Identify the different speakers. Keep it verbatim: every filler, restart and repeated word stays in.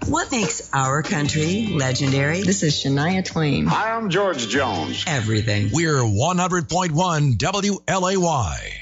Speaker 1: What makes our country legendary?
Speaker 2: This is Shania Twain.
Speaker 3: Hi, I'm George Jones.
Speaker 1: Everything.
Speaker 4: We're one hundred point one W L A Y.